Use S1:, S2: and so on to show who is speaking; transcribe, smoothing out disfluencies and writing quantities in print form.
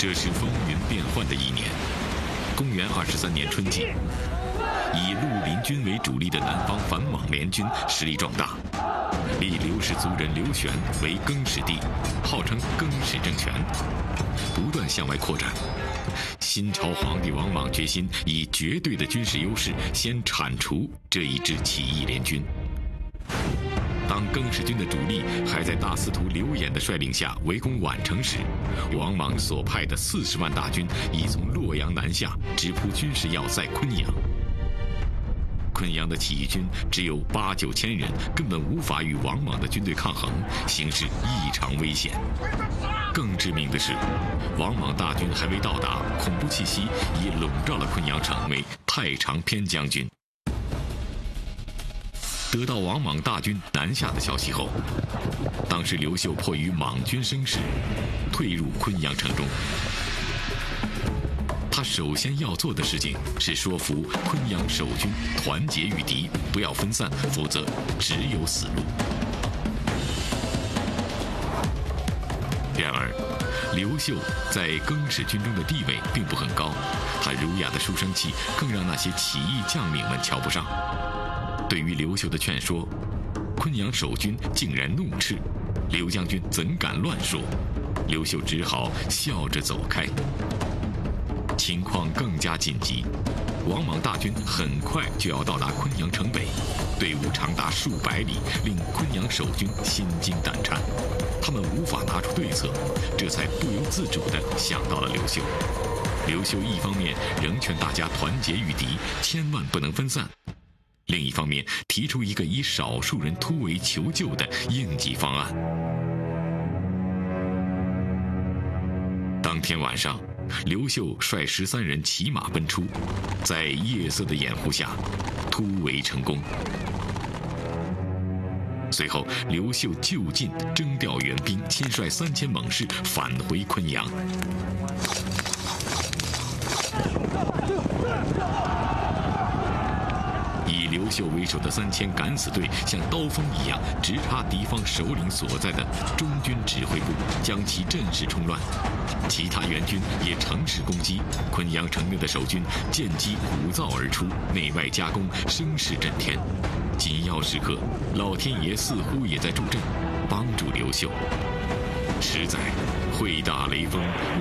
S1: 这是风云变幻的一年。公元23年春季，以绿林军为主力的南方反莽联军实力壮大，立刘氏族人刘玄为更始帝，号称更始政权，不断向外扩展。新朝皇帝王莽决心以绝对的军事优势先铲除这一支起义联军。当更始军的主力还在大司徒刘演的率领下围攻宛城时，王莽所派的40万大军已从洛阳南下，直扑军事要塞昆阳。昆阳的起义军只有8、9千人，根本无法与王莽的军队抗衡，形势异常危险。更致命的是，王莽大军还未到达，恐怖气息已笼罩了昆阳城，为太常偏将军。得到王莽大军南下的消息后，当时刘秀迫于莽军声势，退入昆阳城中。他首先要做的事情是说服昆阳守军团结御敌，不要分散，否则只有死路。然而，刘秀在更始军中的地位并不很高，他儒雅的书生气更让那些起义将领们瞧不上。对于刘秀的劝说，昆阳守军竟然怒斥：“刘将军怎敢乱说？”刘秀只好笑着走开。情况更加紧急，王莽大军很快就要到达昆阳城北，队伍长达数百里，令昆阳守军心惊胆颤。他们无法拿出对策，这才不由自主地想到了刘秀。刘秀一方面仍劝大家团结御敌，千万不能分散；另一方面提出一个以少数人突围求救的应急方案。当天晚上，刘秀率13人骑马奔出，在夜色的掩护下，突围成功。随后，刘秀就近征调援兵，亲率3000猛士返回昆阳。以刘秀为首的3000敢死队像刀锋一样直插敌方首领所在的中军指挥部，将其阵势冲乱。其他援军也乘势攻击，昆阳城内的守军见机鼓噪而出，内外夹攻，声势震天。紧要时刻，老天爷似乎也在助阵，帮助刘秀。实在会大雷锋